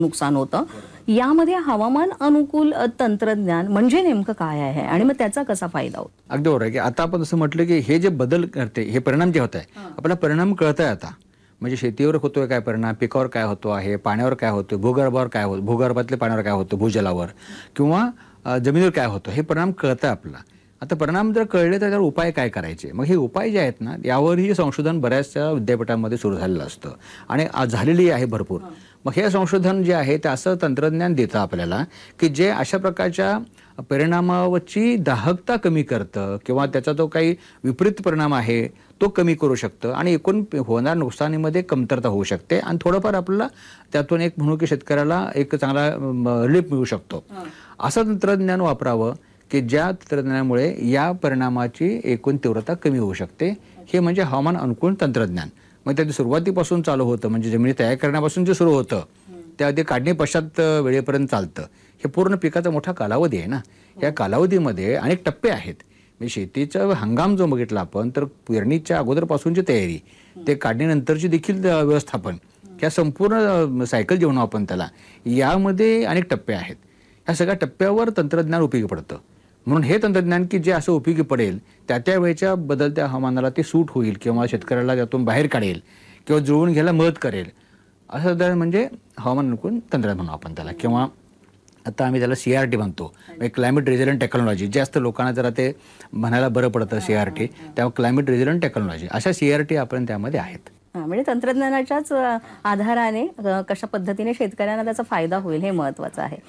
नुकसान होतं. यामध्ये हवामान अनुकूल तंत्रज्ञान म्हणजे नेमकं काय आहे आणि मग त्याचा कसा फायदा होतो? अगदी बरोबर आहे की आता आपण असं म्हटलं की हे जे बदल करते हे परिणाम जे होत आहे आपल्याला परिणाम कळत आहे आता. म्हणजे शेतीवर होतोय काय परिणाम, पिकावर काय होतो आहे, पाण्यावर काय होतो, भूगर्भावर काय होतं, भूगर्भातल्या पाण्यावर काय होतं, भूजलावर किंवा जमिनीवर काय होतं हे परिणाम कळत आहे आपल्याला. आता परिणाम जर कळले तर त्यावर उपाय काय करायचे, मग हे उपाय जे आहेत ना यावरही संशोधन बऱ्याचशा विद्यापीठांमध्ये सुरू झालेलं असतं आणि झालेली आहे भरपूर. मग हे संशोधन जे आहे ते असं तंत्रज्ञान देतं आपल्याला की जे अशा प्रकारच्या परिणामावरची दाहकता कमी करतं किंवा त्याचा जो काही विपरीत परिणाम आहे तो कमी करू शकतं आणि एकूण होणाऱ्या नुकसानीमध्ये कमतरता होऊ शकते आणि थोडंफार आपल्याला त्यातून एक म्हणू की शेतकऱ्याला एक चांगला रिलीफ मिळू शकतो. असं तंत्रज्ञान वापरावं की ज्या तंत्रज्ञानामुळे या परिणामाची एकूण तीव्रता कमी होऊ शकते. हे म्हणजे हवामान अनुकूल तंत्रज्ञान. मग त्याची सुरुवातीपासून चालू होतं म्हणजे जमिनी तयार करण्यापासून जे सुरू होतं त्याआधी काढणी पश्चात वेळेपर्यंत चालतं. हे पूर्ण पिकाचा मोठा कालावधी आहे ना. या कालावधीमध्ये अनेक टप्पे आहेत. म्हणजे शेतीचा हंगाम जो बघितला आपण तर पेरणीच्या अगोदरपासूनची तयारी ते काढणीनंतरची देखील व्यवस्थापन ह्या संपूर्ण सायकल जे म्हणू आपण त्याला यामध्ये अनेक टप्पे आहेत. ह्या सगळ्या टप्प्यावर तंत्रज्ञान उपयोगी पडतं. म्हणून हे तंत्रज्ञान की जे असं उपयोगी पडेल त्या वेळेच्या बदलत्या हवामानाला ते सूट होईल किंवा शेतकऱ्याला त्यातून बाहेर काढेल किंवा जुळवून घ्यायला मदत करेल असं म्हणजे हवामान अनुकूल तंत्रज्ञान म्हणू आपण त्याला. किंवा आता आम्ही त्याला CRT म्हणतो, क्लायमेट रेझिलियंट टेक्नॉलॉजी. जास्त लोकांना जरा ते म्हणायला बरं पडतं CRT, त्यामुळे क्लायमेट रेझिलियंट टेक्नॉलॉजी अशा CRT आपण त्यामध्ये आहेत. म्हणजे तंत्रज्ञानाच्याच आधाराने कशा पद्धतीने शेतकऱ्यांना त्याचा फायदा होईल हे महत्त्वाचं आहे.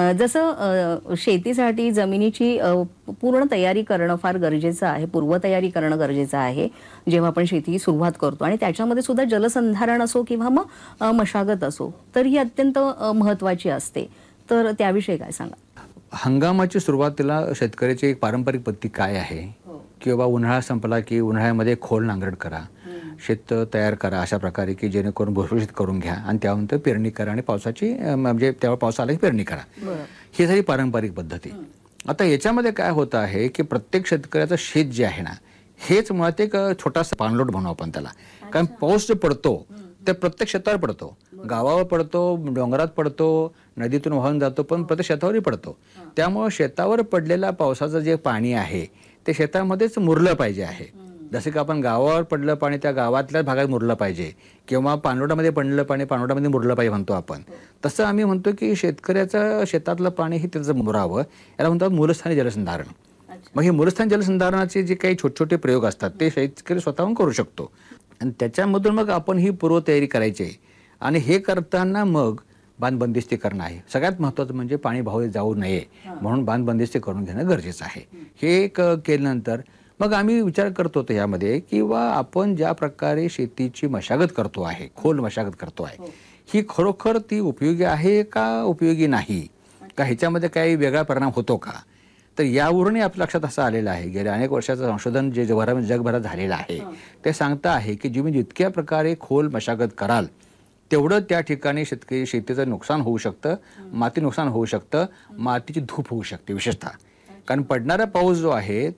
जसं शेतीसाठी जमिनीची पूर्ण तयारी करणं फार गरजेचं आहे, पूर्वतयारी करणं गरजेचं आहे जेव्हा आपण शेती सुरुवात करतो आणि त्याच्यामध्ये सुद्धा जलसंधारण असो किंवा मग मशागत असो तर ही अत्यंत महत्त्वाची असते. तर त्याविषयी काय सांगा? हंगामाची सुरुवातीला शेतकऱ्याची एक पारंपरिक पद्धती काय आहे की बाबा उन्हाळा संपला की उन्हाळ्यामध्ये खोल नांगरट करा, शेत तयार करा अशा प्रकारे की जेणेकरून भुसभुशीत करून घ्या आणि त्यानंतर पेरणी करा आणि पावसाची म्हणजे तेव्हा पाऊस आला की पेरणी करा. ही झाली पारंपरिक पद्धती. आता याच्यामध्ये काय होतं आहे की प्रत्येक शेतकऱ्याचं शेत जे आहे ना हेच मुळात एक छोटासा पाणलोट म्हणू आपण त्याला. कारण पाऊस जो पडतो ते प्रत्येक शेतावर पडतो, गावावर पडतो, डोंगरात पडतो, नदीतून वाहून जातो, पण प्रत्येक शेतावरही पडतो. त्यामुळे शेतावर पडलेल्या पावसाचं जे पाणी आहे ते शेतामध्येच मुरलं पाहिजे आहे. जसं की आपण गावावर पडलं पाणी त्या गावातल्या भागात मुरलं पाहिजे किंवा पाणलोटामध्ये पडलेलं पाणी पाणलोटामध्ये मुरलं पाहिजे म्हणतो आपण. तसं आम्ही म्हणतो की शेतकऱ्याचं शेतातलं पाणी हे त्याचं मुरावं याला म्हणतो मूलस्थानी जलसंधारण. मग हे मूलस्थानी जलसंधारणाचे जे काही छोटे छोटे प्रयोग असतात ते शेतकरी स्वतःहून करू शकतो आणि त्याच्यामधून मग आपण ही पूर्वतयारी करायची आहे. आणि हे करताना मग बांधबंदिस्ती करणं आहे सगळ्यात महत्त्वाचं. म्हणजे पाणी वाहून जाऊ नये म्हणून बांधबंदिस्ती करून घेणं गरजेचं आहे. हे केल्यानंतर मग आम्ही विचार करतो होतो यामध्ये किंवा आपण ज्या प्रकारे शेतीची मशागत करतो आहे, खोल मशागत करतो आहे, ही खरोखर ती उपयोगी आहे का उपयोगी नाही का, ह्याच्यामध्ये काही वेगळा परिणाम होतो का. तर यावरूनही आपल्या लक्षात असं आलेलं आहे गेल्या अनेक वर्षाचं संशोधन जे जगभरात झालेलं आहे ते सांगतं आहे की तुम्ही जितक्या प्रकारे खोल मशागत कराल तेवढं त्या ठिकाणी शेतीचं नुकसान होऊ शकतं, माती नुकसान होऊ शकतं, मातीची धूप होऊ शकते विशेषतः. कारण पडणारा पाऊस जो आहे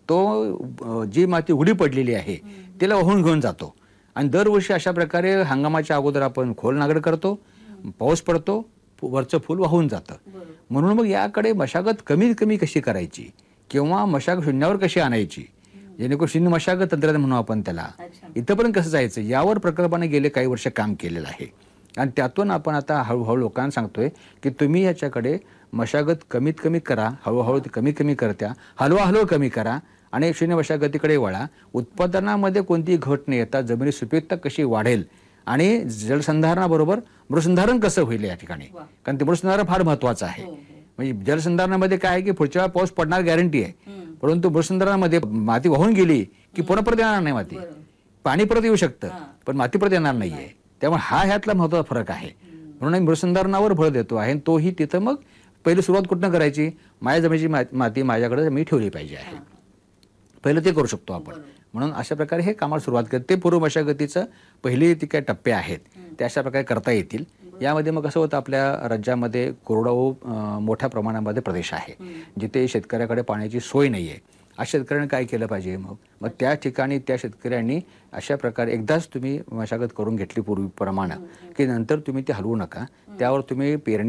तो जी माती उडी पडलेली आहे तिला वाहून घेऊन जातो आणि दरवर्षी अशा प्रकारे हंगामाच्या अगोदर आपण खोल नांगरट करतो, पाऊस पडतो, वरचं फूल वाहून जातं. म्हणून मग याकडे मशागत कमीत कमी कशी करायची किंवा मशागत शून्यावर कशी आणायची जेणेकरून शून्य मशागत तंत्रज्ञान म्हणू आपण त्याला, इथंपर्यंत कसं जायचं यावर प्रकल्पाने गेले काही वर्ष काम केलेलं आहे. आणि त्यातून आपण आता हळूहळू लोकांना सांगतोय की तुम्ही याच्याकडे मशागत कमीत कमी करा, हळूहळू ती कमी कमी करत्या, हलवा कमी करा आणि शून्य मशागतीकडे वळा. उत्पादनामध्ये कोणतीही घट न येता जमिनी सुपीकता कशी वाढेल आणि जलसंधारणाबरोबर मृसंधारण कसं होईल या ठिकाणी. कारण ते मृसंधारण फार महत्वाचं आहे. म्हणजे जलसंधारणामध्ये काय आहे की पुढच्या वेळा पाऊस पडणार गॅरंटी आहे, परंतु मृसंधारणामध्ये माती वाहून गेली की पुन्हा परत येणार नाही माती. पाणी परत येऊ शकतं पण माती परत येणार नाहीये. त्यामुळे हा ह्यातला महत्त्वाचा फरक आहे. म्हणून आम्ही मृसंधारणावर भर देतो आहे. तोही तिथं मग पहिली सुरुवात कुठनं करायची, माझ्या जमिनीची माती माझ्याकडे मी ठेवली पाहिजे आहे, पहिलं ते करू शकतो आपण. म्हणून अशा प्रकारे हे कामाला सुरुवात करते. पूर्व मशागतीचं पहिले ती काही टप्पे आहेत ते अशा प्रकारे करता येतील. यामध्ये मग असं होतं आपल्या राज्यामध्ये कोरडवाहू मोठ्या प्रमाणामध्ये प्रदेश आहे जिथे शेतकऱ्याकडे पाण्याची सोय नाही आहे. अशा शेतकऱ्यांनी काय केलं पाहिजे मग त्या ठिकाणी त्या शेतकऱ्यांनी अशा प्रकारे एकदाच तुम्ही मशागत करून घेतली पूर्वीप्रमाणे की नंतर तुम्ही ते हलवू नका. त्यावर तुम्ही पेरणी